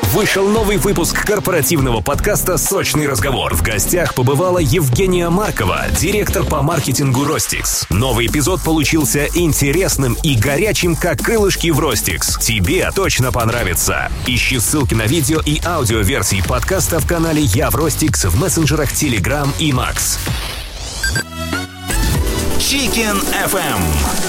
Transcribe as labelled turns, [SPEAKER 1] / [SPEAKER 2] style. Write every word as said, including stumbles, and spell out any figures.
[SPEAKER 1] Вышел новый выпуск корпоративного подкаста «Сочный разговор». В гостях побывала Евгения Маркова, директор по маркетингу Ростикс. Новый эпизод получился интересным и горячим, как крылышки в Ростикс. Тебе точно понравится. Ищи ссылки на видео и аудиоверсии подкаста в канале «Я в Ростикс» в мессенджерах Telegram и Макс.
[SPEAKER 2] Chicken эф эм.